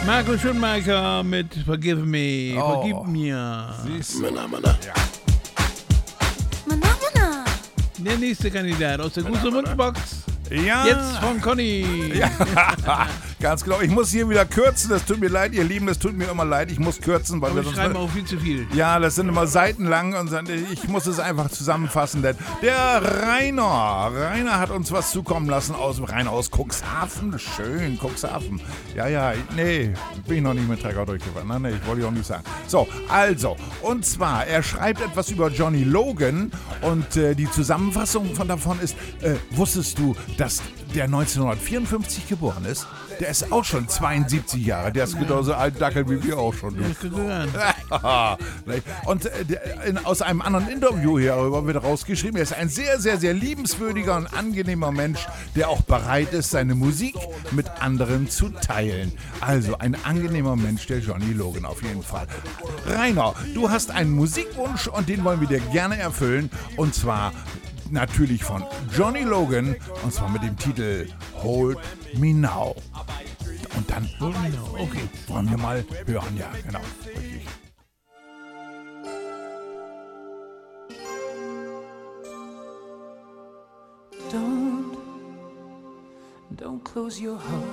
Marco Schönmeiker mit Forgive Me. Vergib mir. Der nächste Kandidat aus der Gruselmundbox. Ja. Jetzt von Conny. Ja, ganz genau. Ich muss hier wieder kürzen. Das tut mir leid, ihr Lieben. Das tut mir immer leid. Ich muss kürzen, weil Aber wir wir sonst... schreiben auch viel zu viel. Ja, das sind immer seitenlang und ich muss es einfach zusammenfassen, denn der Rainer hat uns was zukommen lassen aus Cuxhaven. Schön, Cuxhaven. Ja, nee, bin ich noch nicht mit Trecker durchgefahren. Nee, ich wollte auch nicht sagen. So, also, und zwar, er schreibt etwas über Johnny Logan und die Zusammenfassung davon ist, wusstest du, dass der 1954 geboren ist? Der ist auch schon 72 Jahre. Der ist genauso alt Dackel wie wir auch schon. Und aus einem anderen Interview hierüber wird rausgeschrieben, er ist ein sehr, sehr, sehr liebenswürdiger und angenehmer Mensch, der auch bereit ist, seine Musik mit anderen zu teilen. Also ein angenehmer Mensch, der Johnny Logan auf jeden Fall. Rainer, du hast einen Musikwunsch und den wollen wir dir gerne erfüllen. Und zwar natürlich von Johnny Logan, und zwar mit dem Titel Hold Me Now. Und dann Okay. wollen wir mal hören, ja, genau. Richtig. Don't close your heart.